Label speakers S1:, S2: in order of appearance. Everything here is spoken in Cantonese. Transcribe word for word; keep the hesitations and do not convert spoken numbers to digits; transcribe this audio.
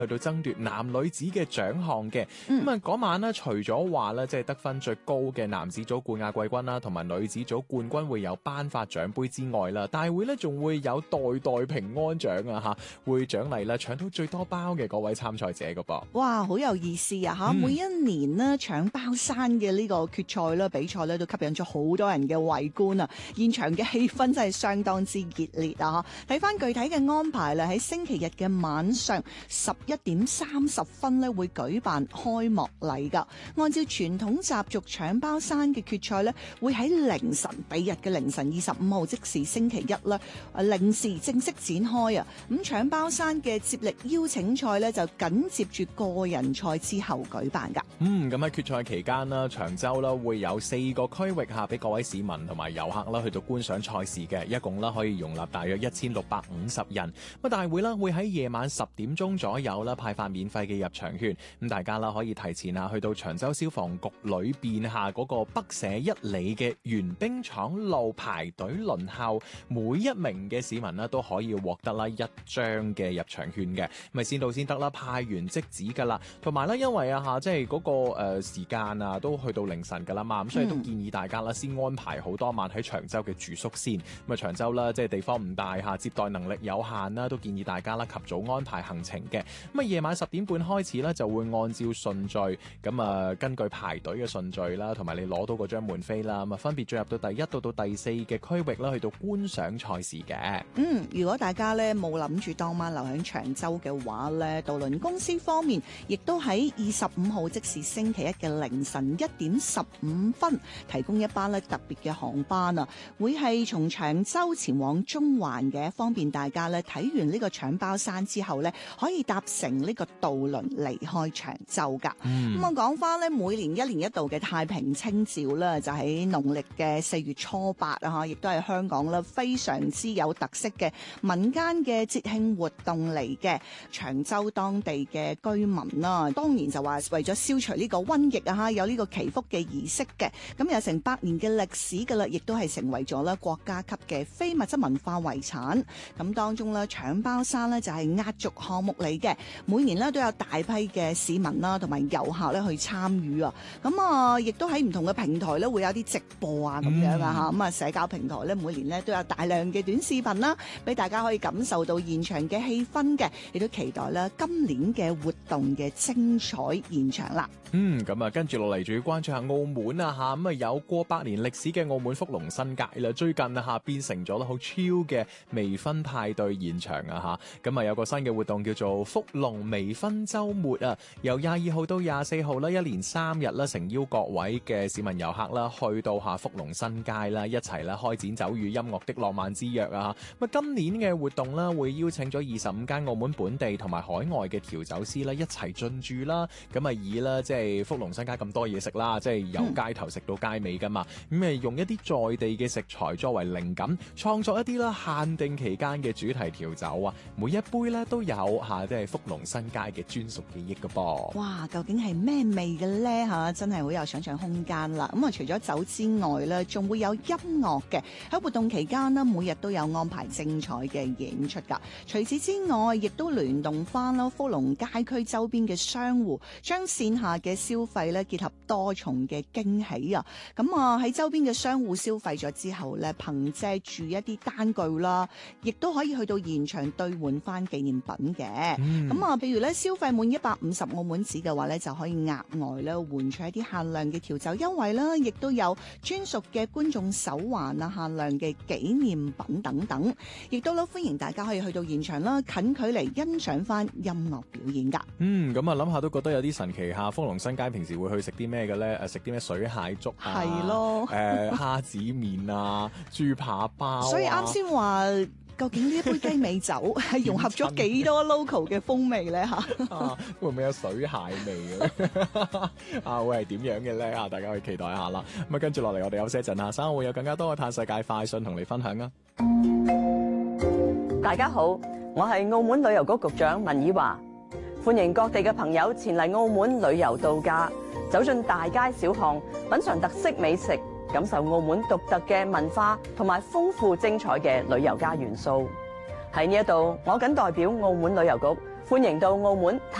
S1: 去到爭奪男女子嘅獎項嘅。咁啊嗰晚呢，除咗話咧即係得分最高嘅男子組冠亞季軍啦，同埋女子組冠軍會有頒發獎杯之外啦，大會咧仲會有代代平安獎啊嚇，會獎勵啦搶到最多包嘅嗰位參賽者噶噃。
S2: 哇，好有意思啊嚇！嗯、每一年呢，搶包山嘅呢個決賽啦、比賽咧，都吸引咗好多人嘅圍觀啊！現場嘅氣氛真係相當之熱烈啊！睇翻具體嘅安排啦，喺星期日嘅晚上十一點三十分咧，會舉辦開幕禮噶。按照傳統習俗，搶包山嘅決賽咧，會喺凌晨，比日嘅凌晨二十五號，即是星期一啦，零時正式展開啊！咁搶包山嘅接力邀請賽咧，就緊接住個人賽之後舉辦噶。
S1: 嗯，咁喺決賽期間啦，長洲啦會有四個區域下俾各位市民同埋遊客啦去到觀賞賽事嘅，一共啦可以容納大約一千六百五十人。咁大會啦會喺夜晚十點鐘左右啦派發免費嘅入場券，咁大家啦可以提前啊去到長洲消防局裏邊下嗰個北社一里嘅圓冰廠路排隊輪候，每一名嘅市民啦都可以獲得啦一張嘅入場券嘅，咪先到先得啦，派完即止噶啦。同埋咧，因為啊吓即係嗰個誒、呃、時間啊都去到凌晨噶啦嘛，咁所以都建議大家啦先安排好多晚喺長洲嘅住宿先。咁啊長洲啦即係地方唔大吓，接待能力有限啦，都建議大家啦及早安排行程嘅。咁啊夜晚十點半開始咧就會按照順序，咁啊根據排隊嘅順序啦，同埋你攞到嗰張門飛啦，咁啊分別進入到第一到到第四嘅區域啦，去到觀賞賽事嘅。
S2: 嗯，如果大家咧冇諗住當晚留喺長洲嘅話咧，渡輪公司方面亦都喺二十五號，即是星期一嘅凌晨一點十五分，提供一班咧特別嘅航班啊，會係從長洲前往中環嘅，方便大家咧睇完呢個搶包山之後咧，可以搭乘呢個渡輪離開長洲噶。咁、嗯、我講翻咧，每年一年一度嘅太平清醮啦，就喺農曆嘅四月初八啊，亦都係香港啦非常之有特色嘅民間嘅節慶活動嚟嘅。長洲當地嘅居民啦，當然就話為咗消除呢個瘟疫啊，有呢個祈福嘅儀式嘅，咁有成百年嘅歷史噶啦，亦都係成為咗咧國家級嘅非物質文化遺產。咁當中咧搶包山咧就係壓軸項目嚟嘅，每年咧都有大批嘅市民啦同埋遊客咧去參與啊。咁啊，亦都喺唔同嘅平台咧會有啲直播啊咁樣啊吓，咁啊社交平台咧每年咧都有大量嘅短視頻啦，俾大家可以感受到現場嘅氣氛嘅，亦都期待咧今年嘅活動嘅精彩現場啦。
S1: 嗯，咁啊，跟住落嚟仲要關注下澳門啊吓，咁啊有過百年歷史嘅澳門福隆新街啦，最近啊吓變成咗好超嘅微醺派對現場啊吓，咁啊有個新嘅活動叫做福隆微醺週末啊，由廿二號到廿四號啦，一連三日啦，誠邀各位嘅市民遊客啦，去到下福隆新街啦，一齊啦開展酒與音樂的浪漫之約啊！咁啊，今年嘅活動啦，會邀請咗二十五間澳門本地同埋海外嘅調酒師啦，一齊進駐啦，咁啊以啦即係福隆新街咁多嘢食啦，即係由街頭食到街尾噶嘛，咁誒用一啲在地嘅食材作為靈感，創作一啲啦限定期間嘅主題調酒啊，每一杯咧都有吓，即係福隆新街嘅專屬記憶噶噃。
S2: 哇，究竟係咩味嘅咧吓？真係好有想象空間啦！咁啊，除咗酒之外咧，仲會有音樂嘅。喺活動期間呢，每日都有安排精彩嘅演出噶。除此之外，亦都聯動翻啦福隆街區周邊嘅商戶，將線下嘅消費咧結合多重嘅驚喜啊！咁啊喺周邊嘅商戶消費咗之後咧，憑借住一啲單據啦，亦都可以去到現場兌換翻紀念品嘅。咁、嗯、啊，譬如咧消費滿一百五十澳門紙嘅話咧，就可以額外咧換取一啲限量嘅調酒優惠啦，亦都有專屬嘅觀眾手環啊、限量嘅紀念品等等，亦都咧歡迎大家可以去到現場啦，近距離欣賞翻音樂表演噶。
S1: 嗯，咁啊諗下都覺得有啲神奇下。福隆新街平時會去食啲咩嘅咧？誒，食啲咩水蟹粥啊？
S2: 係咯，
S1: 誒、呃，蝦子麵啊，豬扒包、啊。
S2: 所以啱先話，究竟呢一杯雞尾酒係融合咗幾多 local 嘅風味咧？吓、
S1: 啊，會唔會有水蟹味嘅？啊，會係點樣嘅咧？啊，大家可以期待一下啦。咁啊，跟住落嚟，我哋休息一陣啊，稍後會有更加多嘅嘆世界快訊同你分享啊。
S3: 大家好，我係澳門旅遊局局長文以華。歡迎各地嘅朋友前嚟澳門旅遊度假，走進大街小巷，品嘗特色美食，感受澳門獨特嘅文化同埋豐富精彩嘅旅遊家元素。喺呢一度，我謹代表澳門旅遊局歡迎到澳門